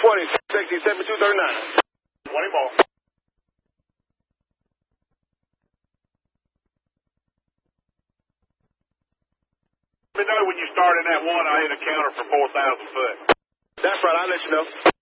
16, 7239. 20 more. Let me know when you start in that one. I hit a counter for 4,000 foot. That's right. I'll let you know.